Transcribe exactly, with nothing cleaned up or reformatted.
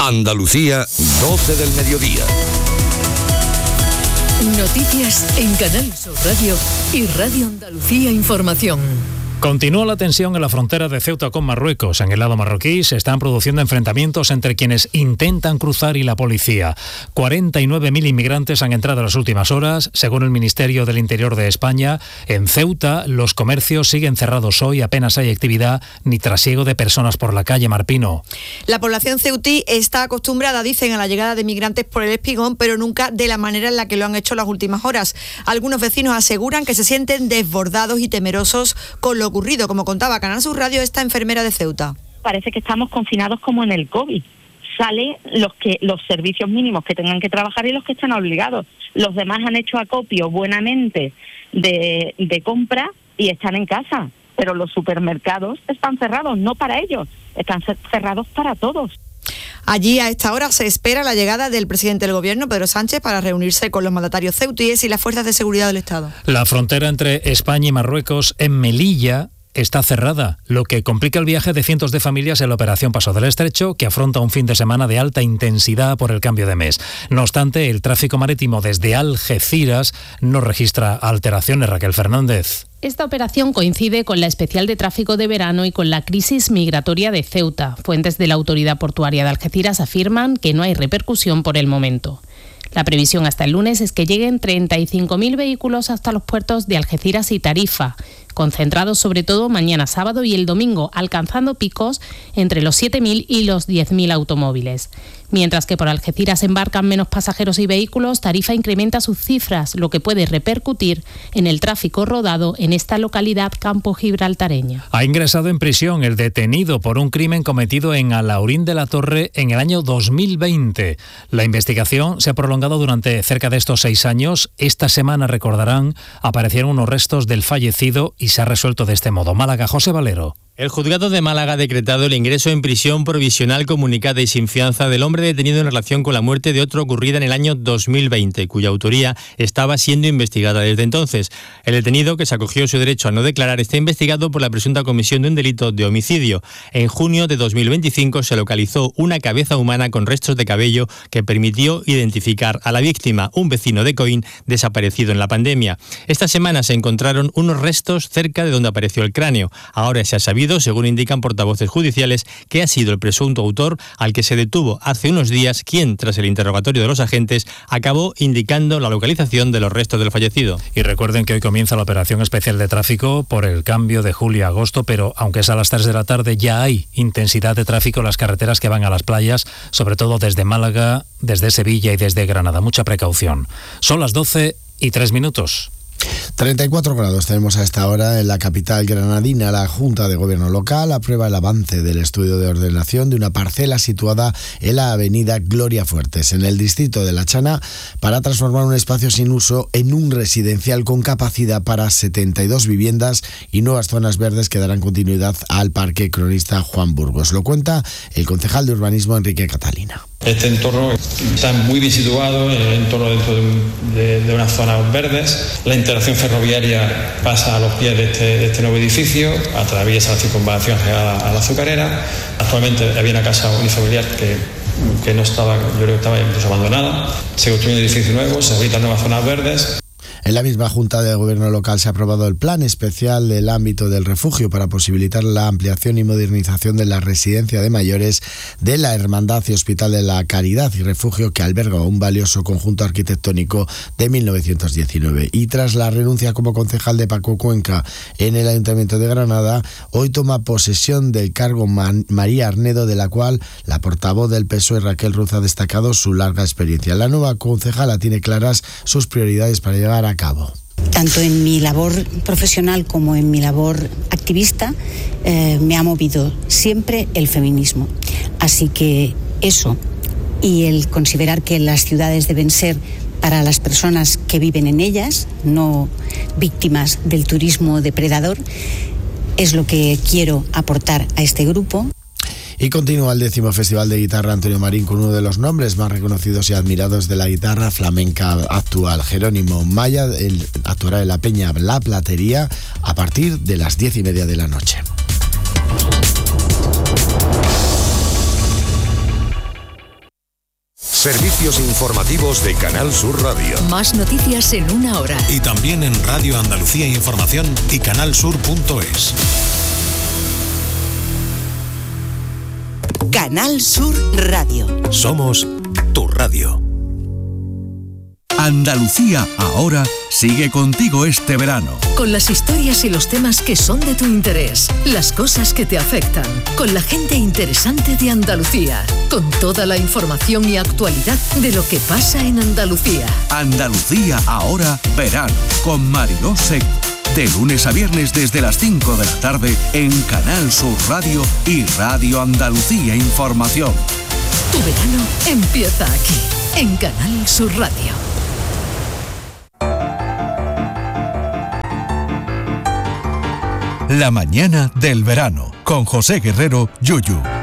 Andalucía, doce del mediodía. Noticias en Canal Sur Radio y Radio Andalucía Información. Continúa la tensión en la frontera de Ceuta con Marruecos. En el lado marroquí se están produciendo enfrentamientos entre quienes intentan cruzar y la policía. cuarenta y nueve mil inmigrantes han entrado en las últimas horas. Según el Ministerio del Interior de España, en Ceuta los comercios siguen cerrados hoy, apenas hay actividad ni trasiego de personas por la calle. Marpino. La población ceutí está acostumbrada, dicen, a la llegada de migrantes por el Espigón, pero nunca de la manera en la que lo han hecho las últimas horas. Algunos vecinos aseguran que se sienten desbordados y temerosos con lo ocurrido, como contaba Canal Sur Radio esta enfermera de Ceuta. Parece que estamos confinados como en el COVID. Salen los que los servicios mínimos que tengan que trabajar y los que están obligados. Los demás han hecho acopio buenamente de, de compra y están en casa. Pero los supermercados están cerrados, no para ellos, están cerrados para todos. Allí a esta hora se espera la llegada del presidente del gobierno, Pedro Sánchez, para reunirse con los mandatarios ceutíes y las fuerzas de seguridad del Estado. La frontera entre España y Marruecos en Melilla está cerrada, lo que complica el viaje de cientos de familias en la operación Paso del Estrecho, que afronta un fin de semana de alta intensidad por el cambio de mes. No obstante, el tráfico marítimo desde Algeciras no registra alteraciones. Raquel Fernández. Esta operación coincide con la especial de tráfico de verano y con la crisis migratoria de Ceuta. Fuentes de la Autoridad Portuaria de Algeciras afirman que no hay repercusión por el momento. La previsión hasta el lunes es que lleguen treinta y cinco mil vehículos hasta los puertos de Algeciras y Tarifa, concentrados sobre todo mañana sábado y el domingo, alcanzando picos entre los siete mil y los diez mil automóviles. Mientras que por Algeciras embarcan menos pasajeros y vehículos, Tarifa incrementa sus cifras, lo que puede repercutir en el tráfico rodado en esta localidad campo-gibraltareña. Ha ingresado en prisión el detenido por un crimen cometido en Alhaurín de la Torre en el año dos mil veinte. La investigación se ha prolongado durante cerca de estos seis años. Esta semana, recordarán, aparecieron unos restos del fallecido y se ha resuelto de este modo. Málaga, José Valero. El juzgado de Málaga ha decretado el ingreso en prisión provisional comunicada y sin fianza del hombre detenido en relación con la muerte de otro ocurrida en el año dos mil veinte, cuya autoría estaba siendo investigada desde entonces. El detenido, que se acogió a su derecho a no declarar, está investigado por la presunta comisión de un delito de homicidio. En junio de dos mil veinticinco se localizó una cabeza humana con restos de cabello que permitió identificar a la víctima, un vecino de Coín desaparecido en la pandemia. Esta semana se encontraron unos restos cerca de donde apareció el cráneo. Ahora se ha sabido, según indican portavoces judiciales, que ha sido el presunto autor al que se detuvo hace unos días, quien, tras el interrogatorio de los agentes, acabó indicando la localización de los restos del fallecido. Y recuerden que hoy comienza la operación especial de tráfico por el cambio de julio a agosto, pero aunque es a las tres de la tarde, ya hay intensidad de tráfico en las carreteras que van a las playas, sobre todo desde Málaga, desde Sevilla y desde Granada. Mucha precaución. Son las doce y tres minutos. treinta y cuatro grados tenemos a esta hora en la capital granadina. La Junta de Gobierno Local aprueba el avance del estudio de ordenación de una parcela situada en la avenida Gloria Fuertes, en el distrito de La Chana, para transformar un espacio sin uso en un residencial con capacidad para setenta y dos viviendas y nuevas zonas verdes que darán continuidad al Parque Cronista Juan Burgos. Lo cuenta el concejal de Urbanismo, Enrique Catalina. Este entorno está muy bien situado, el entorno dentro de, un, de, de unas zonas verdes. La integración ferroviaria pasa a los pies de este, de este nuevo edificio, atraviesa la circunvalación llegada a la Azucarera. Actualmente había una casa unifamiliar que, que no estaba, yo creo que estaba incluso abandonada. Se construye un edificio nuevo, se habilitan nuevas zonas verdes. En la misma Junta de Gobierno Local se ha aprobado el plan especial del ámbito del refugio para posibilitar la ampliación y modernización de la residencia de mayores de la Hermandad y Hospital de la Caridad y Refugio, que alberga un valioso conjunto arquitectónico de mil novecientos diecinueve. Y tras la renuncia como concejal de Paco Cuenca en el Ayuntamiento de Granada, hoy toma posesión del cargo Man- María Arnedo, de la cual la portavoz del P S O E, Raquel Ruz, ha destacado su larga experiencia. La nueva concejala tiene claras sus prioridades para llevar a cabo. Tanto en mi labor profesional como en mi labor activista eh, me ha movido siempre el feminismo. Así que eso y el considerar que las ciudades deben ser para las personas que viven en ellas, no víctimas del turismo depredador, es lo que quiero aportar a este grupo. Y continúa el décimo Festival de Guitarra Antonio Marín con uno de los nombres más reconocidos y admirados de la guitarra flamenca actual. Jerónimo Maya el, actuará en la Peña La Platería a partir de las diez y media de la noche. Servicios informativos de Canal Sur Radio. Más noticias en una hora. Y también en Radio Andalucía Información y canalsur punto es. Canal Sur Radio. Somos tu radio. Andalucía Ahora sigue contigo este verano. Con las historias y los temas que son de tu interés, las cosas que te afectan, con la gente interesante de Andalucía, con toda la información y actualidad de lo que pasa en Andalucía. Andalucía Ahora verano, con Mariló Seco. De lunes a viernes desde las cinco de la tarde en Canal Sur Radio y Radio Andalucía Información. Tu verano empieza aquí, en Canal Sur Radio. La mañana del verano, con José Guerrero, Yuyu.